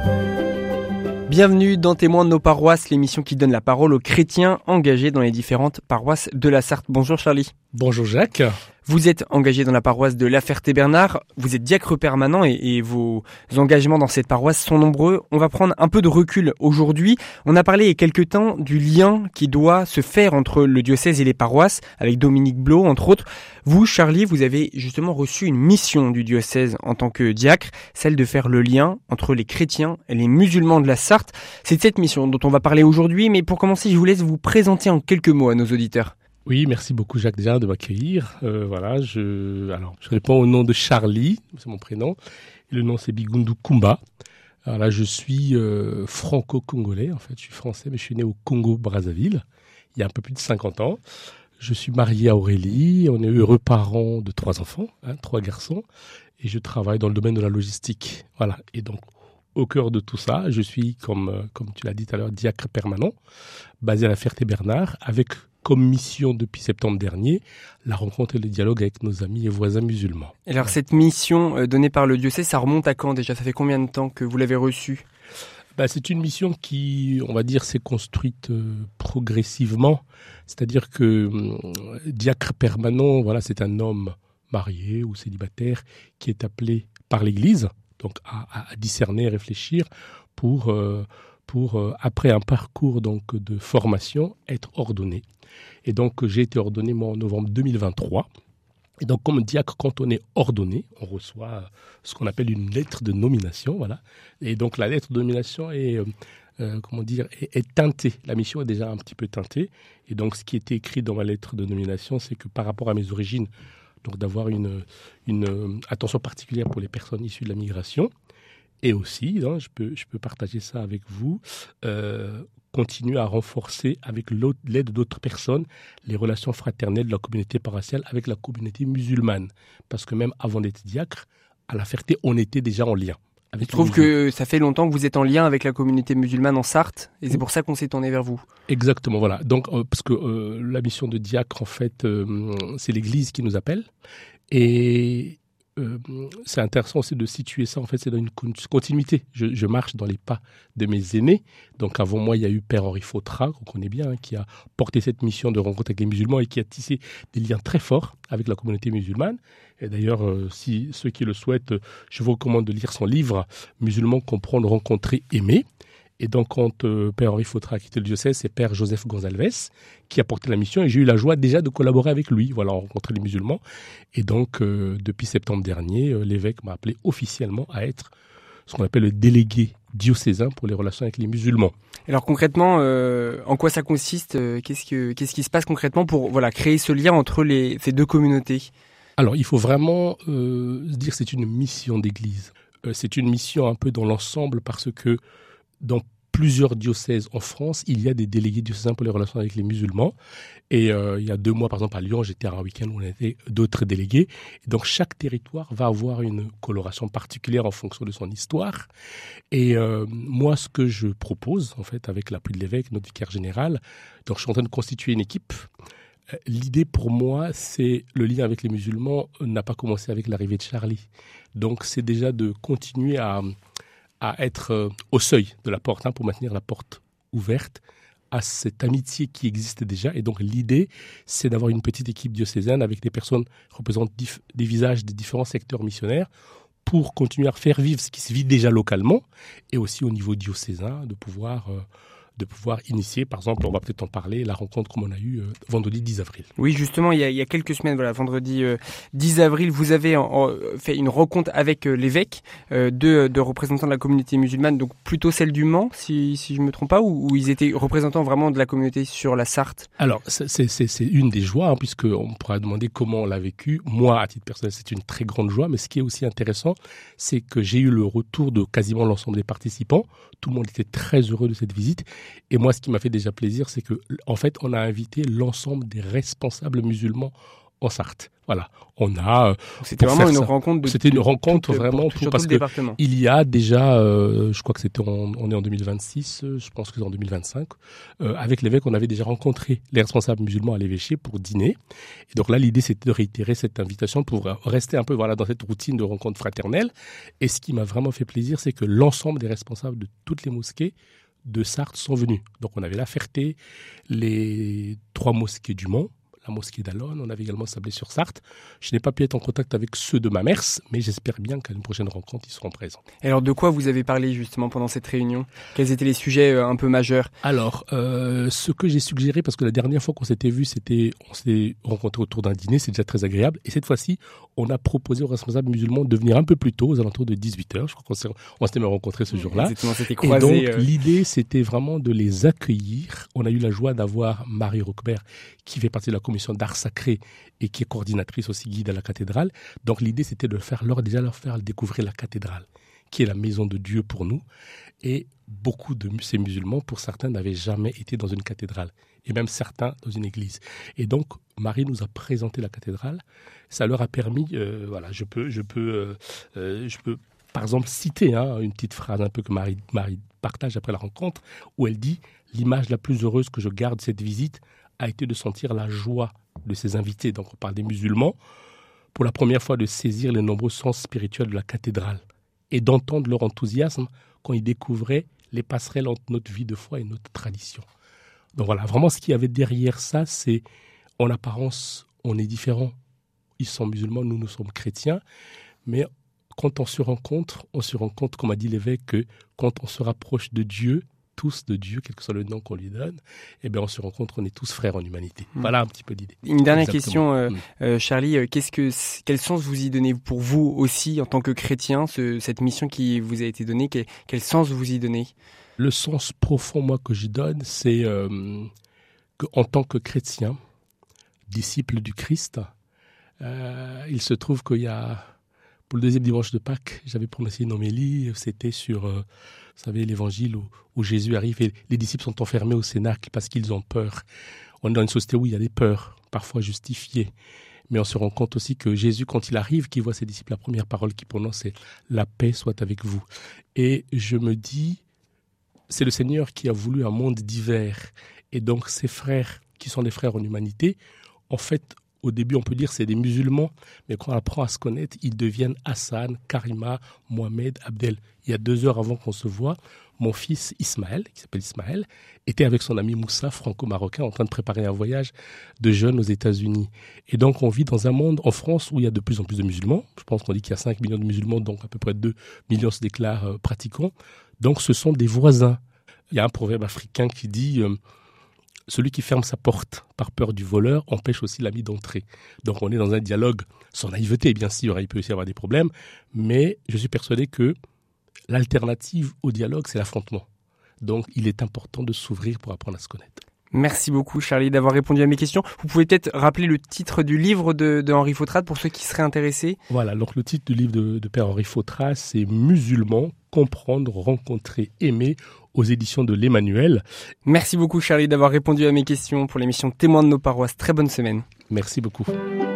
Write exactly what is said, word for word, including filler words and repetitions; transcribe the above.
Bienvenue dans Témoins de nos paroisses, l'émission qui donne la parole aux chrétiens engagés dans les différentes paroisses de la Sarthe. Bonjour Charlie. Bonjour Jacques. Vous êtes engagé dans la paroisse de La Ferté-Bernard, vous êtes diacre permanent et, et vos engagements dans cette paroisse sont nombreux. On va prendre un peu de recul aujourd'hui. On a parlé il y a quelque temps du lien qui doit se faire entre le diocèse et les paroisses, avec Dominique Blo entre autres. Vous, Charlie, vous avez justement reçu une mission du diocèse en tant que diacre, celle de faire le lien entre les chrétiens et les musulmans de la Sarthe. C'est de cette mission dont on va parler aujourd'hui, mais pour commencer, je vous laisse vous présenter en quelques mots à nos auditeurs. Oui, merci beaucoup Jacques déjà de m'accueillir. Euh, voilà, je, alors, je réponds au nom de Charlie, c'est mon prénom. Et le nom c'est Bigundu Kumba. Alors là, je suis euh, franco-congolais, en fait, je suis français, mais je suis né au Congo-Brazzaville, il y a un peu plus de cinquante ans. Je suis marié à Aurélie, on est heureux parents de trois enfants, hein, trois garçons, et je travaille dans le domaine de la logistique. Voilà, et donc au cœur de tout ça, je suis, comme, euh, comme tu l'as dit tout à l'heure, diacre permanent, basé à La Ferté-Bernard, avec comme mission depuis septembre dernier, la rencontre et le dialogue avec nos amis et voisins musulmans. Et alors cette mission euh, donnée par le diocèse, ça remonte à quand déjà ? Ça fait combien de temps que vous l'avez reçue ? Bah, c'est une mission qui, on va dire, s'est construite euh, progressivement. C'est-à-dire que euh, diacre permanent, voilà, c'est un homme marié ou célibataire qui est appelé par l'Église, donc à, à discerner, réfléchir pour, euh, pour euh, après un parcours donc de formation, être ordonné. Et donc, j'ai été ordonné, moi, en novembre deux mille vingt-trois. Et donc, comme diacre, quand on est ordonné, on reçoit ce qu'on appelle une lettre de nomination, voilà. Et donc, la lettre de nomination est, euh, comment dire, est, est teintée. La mission est déjà un petit peu teintée. Et donc, ce qui était écrit dans ma lettre de nomination, c'est que par rapport à mes origines, donc d'avoir une, une attention particulière pour les personnes issues de la migration, et aussi, hein, je peux, je peux partager ça avec vous, euh, continuer à renforcer avec l'aide d'autres personnes les relations fraternelles de la communauté paroissiale avec la communauté musulmane. Parce que même avant d'être diacre, à La Ferté, on était déjà en lien. Je trouve que ça fait longtemps que vous êtes en lien avec la communauté musulmane en Sarthe, et c'est pour ça qu'on s'est tourné vers vous. Exactement, voilà. Donc, euh, parce que euh, la mission de diacre, en fait, euh, c'est l'Église qui nous appelle. Et Euh, c'est intéressant aussi de situer ça, en fait, c'est dans une continuité. Je, je marche dans les pas de mes aînés. Donc, avant moi, il y a eu Père Henri Fautra, qu'on connaît bien, hein, qui a porté cette mission de rencontre avec les musulmans et qui a tissé des liens très forts avec la communauté musulmane. Et d'ailleurs, euh, si ceux qui le souhaitent, je vous recommande de lire son livre « Musulmans, comprendre, rencontrer, aimer ». Et donc, quand euh, Père Henri Fautra a quitté le diocèse, c'est Père Joseph Gonzalves qui a porté la mission. Et j'ai eu la joie déjà de collaborer avec lui, voilà, en rencontrant les musulmans. Et donc, euh, depuis septembre dernier, euh, l'évêque m'a appelé officiellement à être ce qu'on appelle le délégué diocésain pour les relations avec les musulmans. Alors concrètement, euh, en quoi ça consiste ? Qu'est-ce que, qu'est-ce qui se passe concrètement pour voilà, créer ce lien entre les, ces deux communautés ? Alors, il faut vraiment euh, se dire que c'est une mission d'église. Euh, c'est une mission un peu dans l'ensemble parce que dans plusieurs diocèses en France, il y a des délégués diocésains pour les relations avec les musulmans. Et euh, il y a deux mois, par exemple, à Lyon, j'étais à un week-end où on était d'autres délégués. Et donc, chaque territoire va avoir une coloration particulière en fonction de son histoire. Et euh, moi, ce que je propose, en fait, avec l'appui de l'évêque, notre vicaire général, donc je suis en train de constituer une équipe. L'idée pour moi, c'est le lien avec les musulmans n'a pas commencé avec l'arrivée de Charlie. Donc, c'est déjà de continuer à... à être euh, au seuil de la porte, hein, pour maintenir la porte ouverte à cette amitié qui existe déjà. Et donc l'idée, c'est d'avoir une petite équipe diocésaine avec des personnes représentant dif- des visages des différents secteurs missionnaires pour continuer à faire vivre ce qui se vit déjà localement et aussi au niveau diocésain de pouvoir... Euh, de pouvoir initier, par exemple, on va peut-être en parler, la rencontre comme on a eu euh, vendredi dix avril. Oui, justement, il y a, il y a quelques semaines, voilà, vendredi euh, dix avril, vous avez en, en, fait une rencontre avec euh, l'évêque euh, de, de représentants de la communauté musulmane, donc plutôt celle du Mans, si, si je ne me trompe pas, ou, ou ils étaient représentants vraiment de la communauté sur la Sarthe ? Alors, c'est, c'est, c'est une des joies, hein, puisqu'on pourra demander comment on l'a vécu. Moi, à titre personnel, c'est une très grande joie, mais ce qui est aussi intéressant, c'est que j'ai eu le retour de quasiment l'ensemble des participants. Tout le monde était très heureux de cette visite. Et moi, ce qui m'a fait déjà plaisir, c'est que, en fait, on a invité l'ensemble des responsables musulmans en Sarthe. Voilà, on a. Euh, c'était vraiment une ça. rencontre. De, c'était une de, rencontre tout, vraiment pour, tout, parce que il y a déjà, euh, je crois que c'était, en, on est en deux mille vingt-six, je pense que c'est en deux mille vingt-cinq. Euh, avec l'évêque, on avait déjà rencontré les responsables musulmans à l'évêché pour dîner. Et donc là, l'idée c'était de réitérer cette invitation pour rester un peu voilà dans cette routine de rencontre fraternelle. Et ce qui m'a vraiment fait plaisir, c'est que l'ensemble des responsables de toutes les mosquées de Sarthe sont venus. Donc on avait La Ferté, les trois mosquées du Mont, la mosquée d'Alonne, on avait également Sablé-sur-Sarthe. Je n'ai pas pu être en contact avec ceux de Mamers, mais j'espère bien qu'à une prochaine rencontre, ils seront présents. Et alors, de quoi vous avez parlé justement pendant cette réunion ? Quels étaient les sujets euh, un peu majeurs ? Alors, euh, ce que j'ai suggéré, parce que la dernière fois qu'on s'était vu, c'était, on s'est rencontrés autour d'un dîner, c'est déjà très agréable. Et cette fois-ci, on a proposé aux responsables musulmans de venir un peu plus tôt, aux alentours de dix-huit heures. Je crois qu'on s'est, on s'était même rencontrés ce jour-là. Exactement, c'était croisé. Et donc, euh... l'idée, c'était vraiment de les accueillir. On a eu la joie d'avoir Marie Roquebert, qui fait partie de la commission d'art sacré et qui est coordinatrice aussi guide à la cathédrale. Donc l'idée c'était de faire leur déjà leur faire découvrir la cathédrale, qui est la maison de Dieu pour nous. Et beaucoup de ces musulmans, pour certains, n'avaient jamais été dans une cathédrale, et même certains dans une église. Et donc Marie nous a présenté la cathédrale. Ça leur a permis, euh, voilà, je peux, je peux, euh, euh, je peux, par exemple, citer hein, une petite phrase un peu que Marie, Marie partage après la rencontre, où elle dit « L'image la plus heureuse que je garde de cette visite a été de sentir la joie de ses invités, donc on parle des musulmans, pour la première fois de saisir les nombreux sens spirituels de la cathédrale et d'entendre leur enthousiasme quand ils découvraient les passerelles entre notre vie de foi et notre tradition. » Donc voilà, vraiment ce qu'il y avait derrière ça, c'est en apparence, on est différents. Ils sont musulmans, nous, nous sommes chrétiens, mais quand on se rencontre, on se rend compte, comme a dit l'évêque, que quand on se rapproche de Dieu, tous de Dieu, quel que soit le nom qu'on lui donne, eh bien on se rend compte qu'on est tous frères en humanité. Mmh. Voilà un petit peu l'idée. Une dernière Exactement. question, euh, mmh. euh, Charlie, euh, qu'est-ce que, quel sens vous y donnez pour vous aussi en tant que chrétien, ce, cette mission qui vous a été donnée, quel, quel sens vous y donnez ? Le sens profond, moi, que j'y donne, c'est euh, qu'en tant que chrétien, disciple du Christ, euh, il se trouve qu'il y a, pour le deuxième dimanche de Pâques, j'avais prononcé une homélie, c'était sur... Euh, Vous savez, l'évangile où, où Jésus arrive et les disciples sont enfermés au cénacle parce qu'ils ont peur. On est dans une société où il y a des peurs, parfois justifiées. Mais on se rend compte aussi que Jésus, quand il arrive, qu'il voit ses disciples, la première parole qu'il prononce, c'est « La paix soit avec vous ». Et je me dis, c'est le Seigneur qui a voulu un monde divers. Et donc, ces frères, qui sont des frères en humanité, en fait, au début, on peut dire que c'est des musulmans, mais quand on apprend à se connaître, ils deviennent Hassan, Karima, Mohamed, Abdel. Il y a deux heures avant qu'on se voit, mon fils Ismaël, qui s'appelle Ismaël, était avec son ami Moussa, franco-marocain, en train de préparer un voyage de jeunes aux États-Unis. Et donc, on vit dans un monde, en France, où il y a de plus en plus de musulmans. Je pense qu'on dit qu'il y a cinq millions de musulmans, donc à peu près deux millions se déclarent euh, pratiquants. Donc, ce sont des voisins. Il y a un proverbe africain qui dit... Euh, Celui qui ferme sa porte par peur du voleur empêche aussi l'ami d'entrer. Donc on est dans un dialogue sans naïveté, bien sûr, il peut aussi y avoir des problèmes, mais je suis persuadé que l'alternative au dialogue, c'est l'affrontement. Donc il est important de s'ouvrir pour apprendre à se connaître. Merci beaucoup Charlie d'avoir répondu à mes questions. Vous pouvez peut-être rappeler le titre du livre de, de Henri Fautrade pour ceux qui seraient intéressés. Voilà, donc le titre du livre de, de Père Henri Fautrade, c'est « Musulmans, comprendre, rencontrer, aimer » aux éditions de l'Emmanuel. Merci beaucoup Charlie d'avoir répondu à mes questions pour l'émission Témoins de nos paroisses. Très bonne semaine. Merci beaucoup.